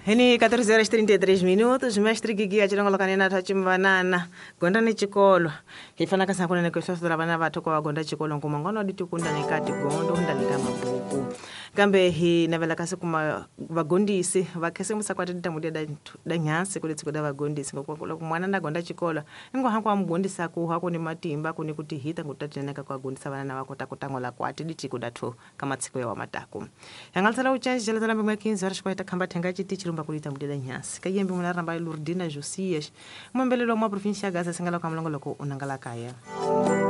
Hini 14 horas 33 minutos, mestre Gigi achilongola kanena tachimvanana gonda ni chikolo hifana kasa kuna nekososo la bana batoko wa gonda chikolo ngumongono ditukunda nekati gondo ndani kama buku kambe hi navela kasa kuma vagondisi vakese musakwati ndamudia da nyansi kule tsikoda vagondisi ngokolo kumwana na gonda chikolo ngo hakwa mgondisa ku hako ni matimba kuni kuti hita ngutateneka kwa gondisa bana wako takutangola kwati dichikoda to kama tsiko ya matako yangalsala uchanji jela tala mbwe 15 horas kwa kamba tenga chiti chirumba kulita mudela nyasi kayembe munaramba Lurdina Josias mwembelelo mwa provincia ya Gaza singala kwa mlongo loko unangala kaya